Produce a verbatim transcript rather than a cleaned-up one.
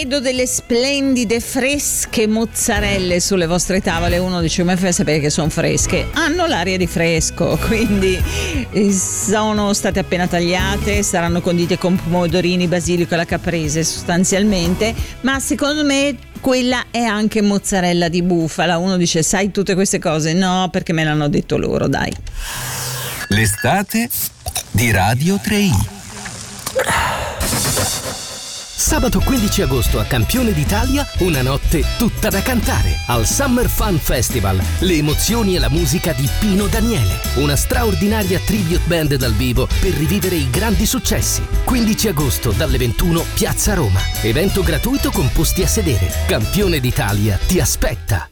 vedo delle splendide fresche mozzarelle sulle vostre tavole. Uno dice: come fai a sapere che sono fresche? Hanno l'aria di fresco, quindi sono state appena tagliate, saranno condite con pomodorini, basilico e la caprese sostanzialmente, ma secondo me quella è anche mozzarella di bufala. Uno dice: sai tutte queste cose? No, perché me l'hanno detto loro, dai. L'estate di Radio tre i. Sabato quindici agosto a Campione d'Italia, una notte tutta da cantare. Al Summer Fun Festival, le emozioni e la musica di Pino Daniele. Una straordinaria tribute band dal vivo per rivivere i grandi successi. quindici agosto dalle ventuno, Piazza Roma. Evento gratuito con posti a sedere. Campione d'Italia ti aspetta.